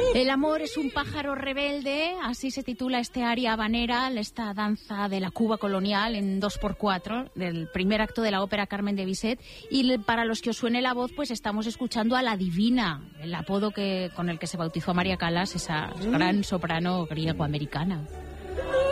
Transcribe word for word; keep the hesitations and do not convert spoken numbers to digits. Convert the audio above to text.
El amor es un pájaro rebelde, así se titula este aria habanera, esta danza de la Cuba colonial en dos por cuatro, del primer acto de la ópera Carmen de Bizet. Y para los que os suene la voz, pues estamos escuchando a la Divina, el apodo que con el que se bautizó a María Callas, esa gran soprano griego-americana.